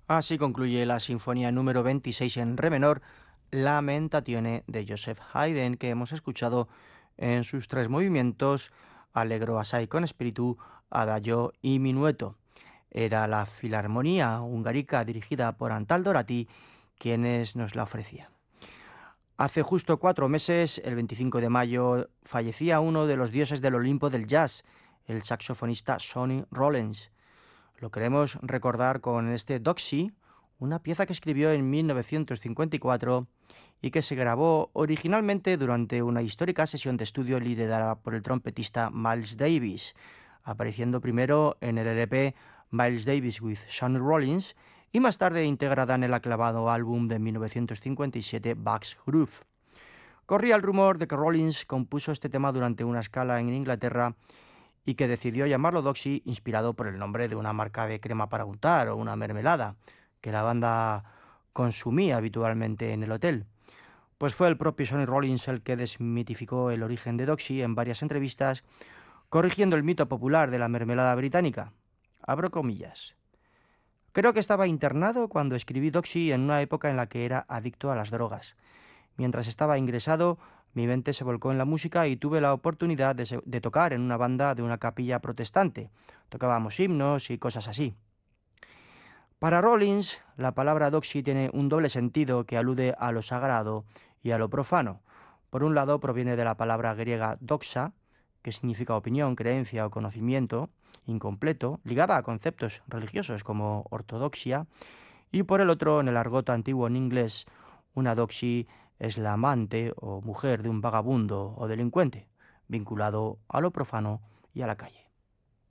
Así concluye la sinfonía número 26 en re menor, Lamentazione de Joseph Haydn, que hemos escuchado en sus tres movimientos, Allegro assai con espíritu, Adagio y Minueto. Era la Filarmonía Hungarica dirigida por Antal Dorati quienes nos la ofrecía. Hace justo 4 meses, el 25 de mayo, fallecía uno de los dioses del Olimpo del jazz, el saxofonista Sonny Rollins. Lo queremos recordar con este Doxy, una pieza que escribió en 1954 y que se grabó originalmente durante una histórica sesión de estudio liderada por el trompetista Miles Davis, apareciendo primero en el LP Miles Davis with Sonny Rollins y más tarde integrada en el aclamado álbum de 1957 Bugs Groove. Corría el rumor de que Rollins compuso este tema durante una escala en Inglaterra y que decidió llamarlo Doxy inspirado por el nombre de una marca de crema para untar o una mermelada que la banda consumía habitualmente en el hotel. Pues fue el propio Sonny Rollins el que desmitificó el origen de Doxy en varias entrevistas, corrigiendo el mito popular de la mermelada británica. Abro comillas. Creo que estaba internado cuando escribí Doxy en una época en la que era adicto a las drogas. Mientras estaba ingresado, mi mente se volcó en la música y tuve la oportunidad de tocar en una banda de una capilla protestante. Tocábamos himnos y cosas así. Para Rollins, la palabra doxy tiene un doble sentido que alude a lo sagrado y a lo profano. Por un lado, proviene de la palabra griega doxa, que significa opinión, creencia o conocimiento incompleto, ligada a conceptos religiosos como ortodoxia, y por el otro, en el argot antiguo en inglés, una doxy es la amante o mujer de un vagabundo o delincuente, vinculado a lo profano y a la calle.